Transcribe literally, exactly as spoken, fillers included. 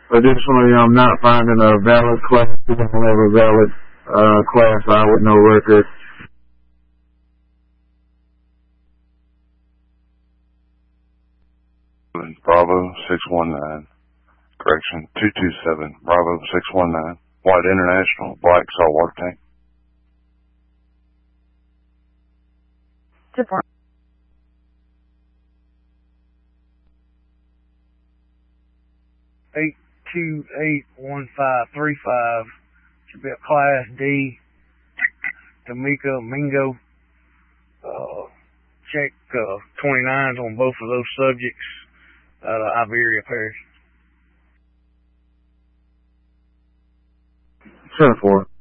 Additionally, I'm not finding a valid class. I don't have a valid uh, class I with no record. Bravo six one nine. Correction, two two seven. Bravo six one nine. White International, black saltwater tank. Support. eight two eight one five three five. Should be a Class D. Tamika Mingo. Uh, check uh, twenty-nines on both of those subjects out of Iberia Parish. ten four.